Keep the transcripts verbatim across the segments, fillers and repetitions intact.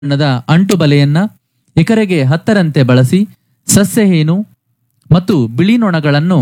ಬಣ್ಣದ ಅಂಟು ಬಲೆಯನ್ನ ಎಕರೆಗೆ ಹತ್ತರಂತೆ ಬಳಸಿ ಸಸ್ಯಹೇನು ಮತ್ತು ಬಿಳಿ ನೊಣಗಳನ್ನು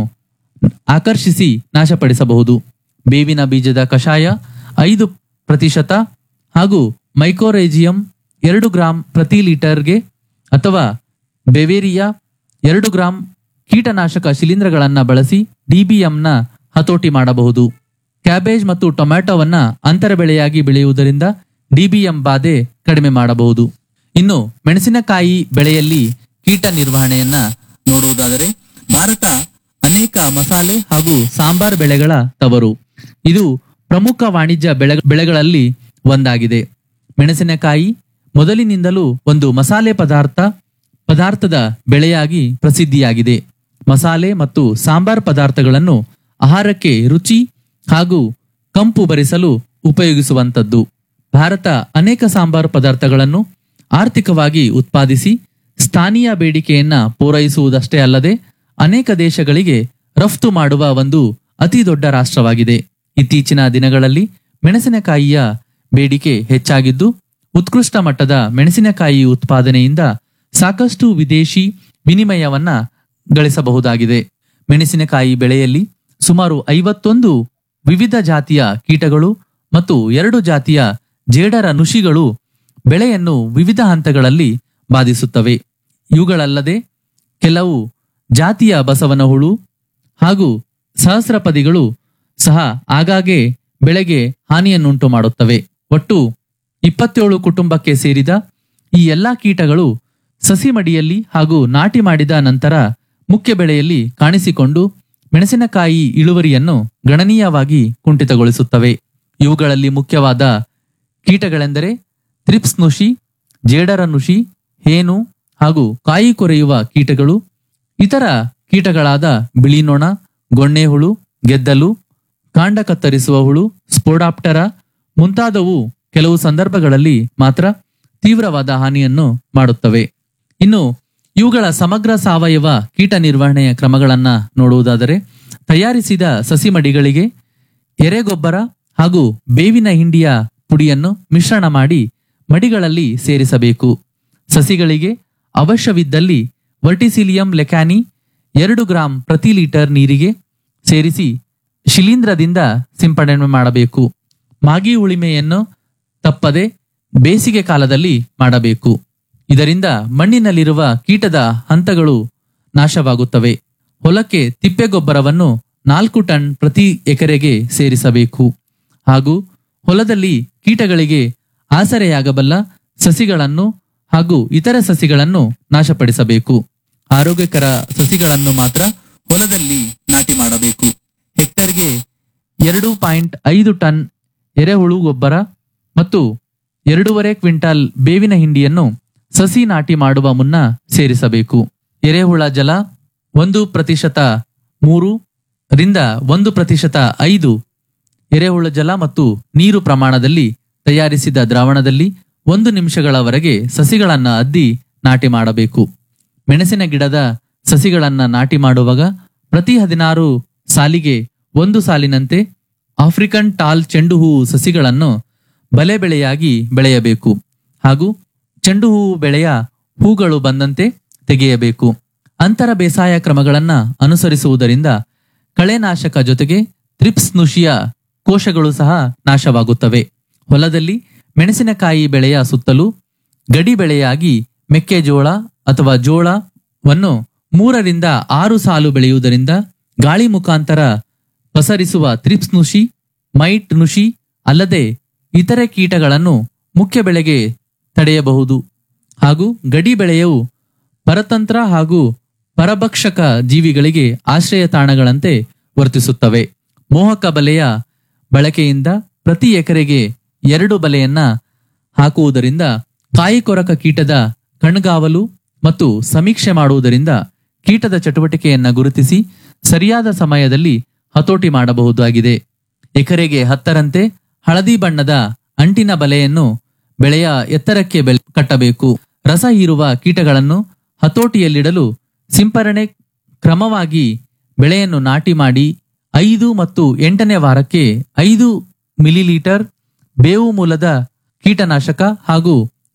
ಆಕರ್ಷಿಸಿ ನಾಶಪಡಿಸಬಹುದು. ಬೇವಿನ ಬೀಜದ ಕಷಾಯ ಐದು ಪ್ರತಿಶತ ಹಾಗೂ ಮೈಕೋರೇಜಿಯಂ ಎರಡು ಗ್ರಾಂ ಪ್ರತಿ ಲೀಟರ್ಗೆ ಅಥವಾ ಬೆವೇರಿಯಾ ಎರಡು ಗ್ರಾಂ ಕೀಟನಾಶಕ ಶಿಲೀಂಧ್ರಗಳನ್ನು ಬಳಸಿ ಡಿಬಿಎಂನ ಹತೋಟಿ ಮಾಡಬಹುದು. ಕ್ಯಾಬೇಜ್ ಮತ್ತು ಟೊಮ್ಯಾಟೊವನ್ನ ಅಂತರ ಬೆಳೆಯಾಗಿ ಬೆಳೆಯುವುದರಿಂದ ಡಿಬಿಎಂ ಬಾಧೆ ಕಡಿಮೆ ಮಾಡಬಹುದು. ಇನ್ನು ಮೆಣಸಿನಕಾಯಿ ಬೆಳೆಯಲ್ಲಿ ಕೀಟ ನಿರ್ವಹಣೆಯನ್ನ ನೋಡುವುದಾದರೆ ಭಾರತ ಅನೇಕ ಮಸಾಲೆ ಹಾಗೂ ಸಾಂಬಾರ್ ಬೆಳೆಗಳ ತವರು. ಇದು ಪ್ರಮುಖ ವಾಣಿಜ್ಯ ಬೆಳೆ ಬೆಳೆಗಳಲ್ಲಿ ಒಂದಾಗಿದೆ. ಮೆಣಸಿನಕಾಯಿ ಮೊದಲಿನಿಂದಲೂ ಒಂದು ಮಸಾಲೆ ಪದಾರ್ಥ ಪದಾರ್ಥದ ಬೆಳೆಯಾಗಿ ಪ್ರಸಿದ್ಧಿಯಾಗಿದೆ. ಮಸಾಲೆ ಮತ್ತು ಸಾಂಬಾರ್ ಪದಾರ್ಥಗಳನ್ನು ಆಹಾರಕ್ಕೆ ರುಚಿ ಹಾಗೂ ಕಂಪು ಬರಿಸಲು ಉಪಯೋಗಿಸುವಂತದ್ದು. ಭಾರತ ಅನೇಕ ಸಾಂಬಾರ್ ಪದಾರ್ಥಗಳನ್ನು ಆರ್ಥಿಕವಾಗಿ ಉತ್ಪಾದಿಸಿ ಸ್ಥಾನೀಯ ಬೇಡಿಕೆಯನ್ನ ಪೂರೈಸುವುದಷ್ಟೇ ಅಲ್ಲದೆ ಅನೇಕ ದೇಶಗಳಿಗೆ ರಫ್ತು ಮಾಡುವ ಒಂದು ಅತಿ ದೊಡ್ಡ ರಾಷ್ಟ್ರವಾಗಿದೆ. ಇತ್ತೀಚಿನ ದಿನಗಳಲ್ಲಿ ಮೆಣಸಿನಕಾಯಿಯ ಬೇಡಿಕೆ ಹೆಚ್ಚಾಗಿದ್ದು ಉತ್ಕೃಷ್ಟ ಮಟ್ಟದ ಮೆಣಸಿನಕಾಯಿ ಉತ್ಪಾದನೆಯಿಂದ ಸಾಕಷ್ಟು ವಿದೇಶಿ ವಿನಿಮಯವನ್ನ ಗಳಿಸಬಹುದಾಗಿದೆ. ಮೆಣಸಿನಕಾಯಿ ಬೆಳೆಯಲ್ಲಿ ಸುಮಾರು ಐವತ್ತೊಂದು ವಿವಿಧ ಜಾತಿಯ ಕೀಟಗಳು ಮತ್ತು ಎರಡು ಜಾತಿಯ ಜೇಡರ ನುಷಿಗಳು ಬೆಳೆಯನ್ನು ವಿವಿಧ ಹಂತಗಳಲ್ಲಿ ಬಾಧಿಸುತ್ತವೆ. ಇವುಗಳಲ್ಲದೆ ಕೆಲವು ಜಾತಿಯ ಬಸವನ ಹುಳು ಹಾಗೂ ಸಹಸ್ರಪದಿಗಳು ಸಹ ಆಗಾಗ್ಗೆ ಬೆಳೆಗೆ ಹಾನಿಯನ್ನುಂಟು ಮಾಡುತ್ತವೆ. ಒಟ್ಟು ಇಪ್ಪತ್ತೇಳು ಕುಟುಂಬಕ್ಕೆ ಸೇರಿದ ಈ ಎಲ್ಲಾ ಕೀಟಗಳು ಸಸಿ ಮಡಿಯಲ್ಲಿ ಹಾಗೂ ನಾಟಿ ಮಾಡಿದ ನಂತರ ಮುಖ್ಯ ಬೆಳೆಯಲ್ಲಿ ಕಾಣಿಸಿಕೊಂಡು ಮೆಣಸಿನಕಾಯಿ ಇಳುವರಿಯನ್ನು ಗಣನೀಯವಾಗಿ ಕುಂಠಿತಗೊಳಿಸುತ್ತವೆ. ಇವುಗಳಲ್ಲಿ ಮುಖ್ಯವಾದ ಕೀಟಗಳೆಂದರೆ ಥ್ರಿಪ್ಸ್ ನುಷಿ, ಜೇಡರ ನುಷಿ, ಹೇನು ಹಾಗೂ ಕಾಯಿ ಕೊರೆಯುವ ಕೀಟಗಳು. ಇತರ ಕೀಟಗಳಾದ ಬಿಳಿ ನೊಣ, ಗೊಣ್ಣೆ ಹುಳು, ಗೆದ್ದಲು, ಕಾಂಡ ಕತ್ತರಿಸುವ ಹುಳು, ಸ್ಪೋಡಾಪ್ಟರ ಮುಂತಾದವು ಕೆಲವು ಸಂದರ್ಭಗಳಲ್ಲಿ ಮಾತ್ರ ತೀವ್ರವಾದ ಹಾನಿಯನ್ನು ಮಾಡುತ್ತವೆ. ಇನ್ನು ಇವುಗಳ ಸಮಗ್ರ ಸಾವಯವ ಕೀಟ ನಿರ್ವಹಣೆಯ ಕ್ರಮಗಳನ್ನ ನೋಡುವುದಾದರೆ ತಯಾರಿಸಿದ ಸಸಿ ಮಡಿಗಳಿಗೆ ಎರೆಗೊಬ್ಬರ ಹಾಗೂ ಬೇವಿನ ಹಿಂಡಿಯ ಪುಡಿಯನ್ನು ಮಿಶ್ರಣ ಮಾಡಿ ಮಡಿಗಳಲ್ಲಿ ಸೇರಿಸಬೇಕು. ಸಸಿಗಳಿಗೆ ಅವಶ್ಯವಿದ್ದಲ್ಲಿ ವರ್ಟಿಸಿಲಿಯಂ ಲೆಕ್ಯಾನಿ ಎರಡು ಗ್ರಾಂ ಪ್ರತಿ ಲೀಟರ್ ನೀರಿಗೆ ಸೇರಿಸಿ ಶಿಲೀಂಧ್ರದಿಂದ ಸಿಂಪಡಣೆ ಮಾಡಬೇಕು. ಮಾಗಿ ಉಳಿಮೆಯನ್ನು ತಪ್ಪದೆ ಬೇಸಿಗೆ ಕಾಲದಲ್ಲಿ ಮಾಡಬೇಕು. ಇದರಿಂದ ಮಣ್ಣಿನಲ್ಲಿರುವ ಕೀಟದ ಹಂತಗಳು ನಾಶವಾಗುತ್ತವೆ. ಹೊಲಕ್ಕೆ ತಿಪ್ಪೆಗೊಬ್ಬರವನ್ನು ನಾಲ್ಕು ಟನ್ ಪ್ರತಿ ಎಕರೆಗೆ ಸೇರಿಸಬೇಕು ಹಾಗೂ ಹೊಲದಲ್ಲಿ ಕೀಟಗಳಿಗೆ ಆಸರೆಯಾಗಬಲ್ಲ ಸಸಿಗಳನ್ನು ಹಾಗೂ ಇತರ ಸಸಿಗಳನ್ನು ನಾಶಪಡಿಸಬೇಕು. ಆರೋಗ್ಯಕರ ಸಸಿಗಳನ್ನು ಮಾತ್ರ ಹೊಲದಲ್ಲಿ ನಾಟಿ ಮಾಡಬೇಕು. ಹೆಕ್ಟರ್ಗೆ ಎರಡು ಪಾಯಿಂಟ್ ಐದು ಟನ್ ಎರೆಹುಳು ಗೊಬ್ಬರ ಮತ್ತು ಎರಡೂವರೆ ಕ್ವಿಂಟಾಲ್ ಬೇವಿನ ಹಿಂಡಿಯನ್ನು ಸಸಿ ನಾಟಿ ಮಾಡುವ ಮುನ್ನ ಸೇರಿಸಬೇಕು. ಎರೆಹುಳ ಜಲ ಒಂದು ಪ್ರತಿಶತ ಮೂರು ರಿಂದ ಒಂದು ಪ್ರತಿಶತ ಐದು ಎರೆಹುಳ ಜಲ ಮತ್ತು ನೀರು ಪ್ರಮಾಣದಲ್ಲಿ ತಯಾರಿಸಿದ ದ್ರಾವಣದಲ್ಲಿ ಒಂದು ನಿಮಿಷಗಳವರೆಗೆ ಸಸಿಗಳನ್ನ ಅದ್ದಿ ನಾಟಿ ಮಾಡಬೇಕು. ಮೆಣಸಿನ ಗಿಡದ ಸಸಿಗಳನ್ನ ನಾಟಿ ಮಾಡುವಾಗ ಪ್ರತಿ ಹದಿನಾರು ಸಾಲಿಗೆ ಒಂದು ಸಾಲಿನಂತೆ ಆಫ್ರಿಕನ್ ಟಾಲ್ ಚೆಂಡು ಹೂವು ಸಸಿಗಳನ್ನು ಬಲೆ ಬೆಳೆಯಾಗಿ ಬೆಳೆಯಬೇಕು ಹಾಗೂ ಚೆಂಡು ಹೂವು ಬೆಳೆಯ ಹೂಗಳು ಬಂದಂತೆ ತೆಗೆಯಬೇಕು. ಅಂತರ ಬೇಸಾಯ ಕ್ರಮಗಳನ್ನ ಅನುಸರಿಸುವುದರಿಂದ ಕಳೆನಾಶಕ ಜೊತೆಗೆ ಥ್ರಿಪ್ಸ್ ನುಷಿಯ ಕೋಶಗಳು ಸಹ ನಾಶವಾಗುತ್ತವೆ. ಹೊಲದಲ್ಲಿ ಮೆಣಸಿನಕಾಯಿ ಬೆಳೆಯ ಸುತ್ತಲೂ ಗಡಿ ಬೆಳೆಯಾಗಿ ಮೆಕ್ಕೆಜೋಳ ಅಥವಾ ಜೋಳವನ್ನು ಮೂರರಿಂದ ಆರು ಸಾಲು ಬೆಳೆಯುವುದರಿಂದ ಗಾಳಿ ಮುಖಾಂತರ ಪಸರಿಸುವ ಥ್ರಿಪ್ಸ್ ನುಷಿ, ಮೈಟ್ ನುಷಿ ಅಲ್ಲದೆ ಇತರೆ ಕೀಟಗಳನ್ನು ಮುಖ್ಯ ಬೆಳೆಗೆ ತಡೆಯಬಹುದು. ಹಾಗೂ ಗಡಿ ಬೆಳೆಯು ಪರತಂತ್ರ ಹಾಗೂ ಪರಭಕ್ಷಕ ಜೀವಿಗಳಿಗೆ ಆಶ್ರಯ ತಾಣಗಳಂತೆ ವರ್ತಿಸುತ್ತವೆ. ಮೋಹಕ ಬಲೆಯ ಬಳಕೆಯಿಂದ ಪ್ರತಿ ಎಕರೆಗೆ ಎರಡು ಬಲೆಯನ್ನ ಹಾಕುವುದರಿಂದ ಕಾಯಿ ಕೊರಕ ಕೀಟದ ಕಣ್ಗಾವಲು ಮತ್ತು ಸಮೀಕ್ಷೆ ಮಾಡುವುದರಿಂದ ಕೀಟದ ಚಟುವಟಿಕೆಯನ್ನ ಗುರುತಿಸಿ ಸರಿಯಾದ ಸಮಯದಲ್ಲಿ ಹತೋಟಿ ಮಾಡಬಹುದಾಗಿದೆ. ಎಕರೆಗೆ ಹತ್ತರಂತೆ ಹಳದಿ ಬಣ್ಣದ ಅಂಟಿನ ಬಲೆಯನ್ನು ಬೆಳೆಯ ಎತ್ತರಕ್ಕೆ ಬೆಲೆ ಕಟ್ಟಬೇಕು. ರಸ ಹೀರುವ ಕೀಟಗಳನ್ನು ಹತೋಟಿಯಲ್ಲಿಡಲು ಸಿಂಪರಣೆ ಕ್ರಮವಾಗಿ ಬೆಳೆಯನ್ನು ನಾಟಿ ಮಾಡಿ ಐದು ಮತ್ತು ಎಂಟನೇ ವಾರಕ್ಕೆ ಐದು ಮಿಲಿಲೀಟರ್ ಬೇವು ಮೂಲದ ಕೀಟನಾಶಕ ಹಾಗೂ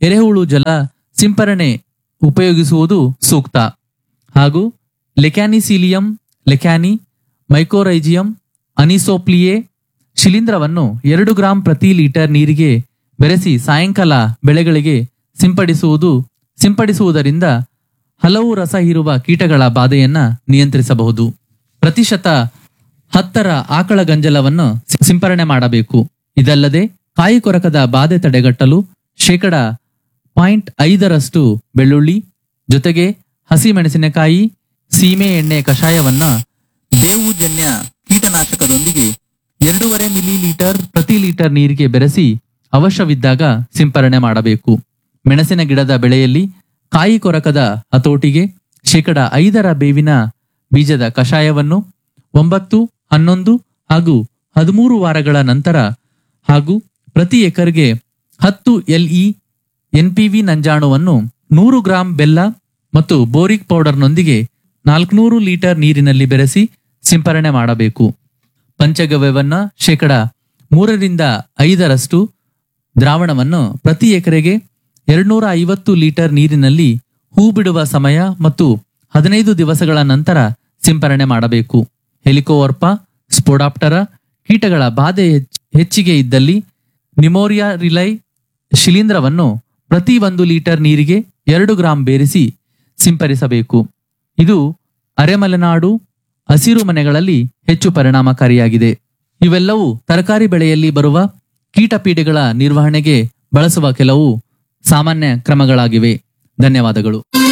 ಎರೆಹುಳು ಜಲ ಸಿಂಪರಣೆ ಉಪಯೋಗಿಸುವುದು ಸೂಕ್ತ. ಹಾಗೂ ಲೆಕ್ಯಾನಿಸೀಲಿಯಂ ಲೆಕ್ಯಾನಿ, ಮೈಕೋರೈಜಿಯಂ, ಅನಿಸೋಪ್ಲಿಯೆ ಶಿಲೀಂಧ್ರವನ್ನು ಎರಡು ಗ್ರಾಂ ಪ್ರತಿ ಲೀಟರ್ ನೀರಿಗೆ ಬೆರೆಸಿ ಸಾಯಂಕಾಲ ಬೆಳೆಗಳಿಗೆ ಸಿಂಪಡಿಸುವುದು ಸಿಂಪಡಿಸುವುದರಿಂದ ಹಲವು ರಸ ಹೀರುವ ಕೀಟಗಳ ಬಾಧೆಯನ್ನ ನಿಯಂತ್ರಿಸಬಹುದು. ಪ್ರತಿಶತ ಹತ್ತರ ಆಕಳ ಗಂಜಲವನ್ನು ಸಿಂಪರಣೆ ಮಾಡಬೇಕು. ಇದಲ್ಲದೆ ಕಾಯಿ ಕೊರಕದ ಬಾಧೆ ತಡೆಗಟ್ಟಲು ಶೇಕಡ ಪಾಯಿಂಟ್ ಐದರಷ್ಟು ಬೆಳ್ಳುಳ್ಳಿ ಜೊತೆಗೆ ಹಸಿ ಮೆಣಸಿನಕಾಯಿ ಸೀಮೆ ಎಣ್ಣೆ ಕಷಾಯವನ್ನ ಬೇವುಜನ್ಯ ಕೀಟನಾಶಕದೊಂದಿಗೆ ಎರಡೂವರೆ ಮಿಲಿ ಲೀಟರ್ ಪ್ರತಿ ಲೀಟರ್ ನೀರಿಗೆ ಬೆರೆಸಿ ಅವಶ್ಯವಿದ್ದಾಗ ಸಿಂಪರಣೆ ಮಾಡಬೇಕು. ಮೆಣಸಿನ ಗಿಡದ ಬೆಳೆಯಲ್ಲಿ ಕಾಯಿ ಕೊರಕದ ಹತೋಟಿಗೆ ಶೇಕಡ ಐದರ ಬೇವಿನ ಬೀಜದ ಕಷಾಯವನ್ನು ಒಂಬತ್ತು, ಹನ್ನೊಂದು ಹಾಗೂ ಹದಿಮೂರು ವಾರಗಳ ನಂತರ ಹಾಗೂ ಪ್ರತಿ ಎಕರ್ಗೆ ಹತ್ತು ಎಲ್ಇ ಎನ್ಪಿವಿ ನಂಜಾಣುವನ್ನು ನೂರು ಗ್ರಾಂ ಬೆಲ್ಲ ಮತ್ತು ಬೋರಿಕ್ ಪೌಡರ್ನೊಂದಿಗೆ ನಾಲ್ಕುನೂರು ಲೀಟರ್ ನೀರಿನಲ್ಲಿ ಬೆರೆಸಿ ಸಿಂಪರಣೆ ಮಾಡಬೇಕು. ಪಂಚಗವ್ಯವನ್ನ ಶೇಕಡ ಮೂರರಿಂದ ಐದರಷ್ಟು ದ್ರಾವಣವನ್ನು ಪ್ರತಿ ಎಕರೆಗೆ ಎರಡ್ನೂರ ಐವತ್ತು ಲೀಟರ್ ನೀರಿನಲ್ಲಿ ಹೂ ಬಿಡುವ ಸಮಯ ಮತ್ತು ಹದಿನೈದು ದಿವಸಗಳ ನಂತರ ಸಿಂಪರಣೆ ಮಾಡಬೇಕು. ಹೆಲಿಕೋವರ್ಪ ಸ್ಪೋಡಾಪ್ಟರ ಕೀಟಗಳ ಬಾಧೆ ಹೆಚ್ಚಿಗೆ ಇದ್ದಲ್ಲಿ ನಿಮೋರಿಯಾ ರಿಲೈ ಶಿಲೀಂಧ್ರವನ್ನು ಪ್ರತಿ ಒಂದು ಲೀಟರ್ ನೀರಿಗೆ ಎರಡು ಗ್ರಾಂ ಬೇರಿಸಿ ಸಿಂಪರಿಸಬೇಕು. ಇದು ಅರೆಮಲೆನಾಡು ಹಸಿರು ಮನೆಗಳಲ್ಲಿ ಹೆಚ್ಚು ಪರಿಣಾಮಕಾರಿಯಾಗಿದೆ. ಇವೆಲ್ಲವೂ ತರಕಾರಿ ಬೆಳೆಯಲ್ಲಿ ಬರುವ ಕೀಟಪೀಡೆಗಳ ನಿರ್ವಹಣೆಗೆ ಬಳಸುವ ಕೆಲವು ಸಾಮಾನ್ಯ ಕ್ರಮಗಳಾಗಿವೆ. ಧನ್ಯವಾದಗಳು.